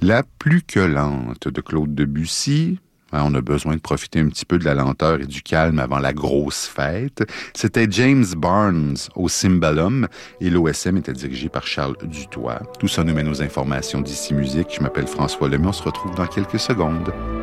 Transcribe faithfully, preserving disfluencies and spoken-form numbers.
La plus que lente de Claude Debussy. On a besoin de profiter un petit peu de la lenteur et du calme avant la grosse fête. C'était James Barnes au Cymbalum et l'O S M était dirigé par Charles Dutoit. Tout ça nous mène aux informations d'Ici Musique. Je m'appelle François Lemay. On se retrouve dans quelques secondes.